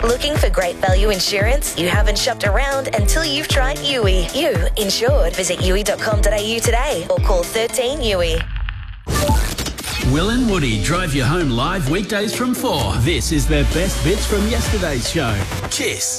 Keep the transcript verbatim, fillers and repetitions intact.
Looking for great value insurance? You haven't shopped around until you've tried U I. You insured. Visit U I dot com dot a u today or call thirteen U I. Will and Woody drive you home live weekdays from four. This is their best bits from yesterday's show. Kiss.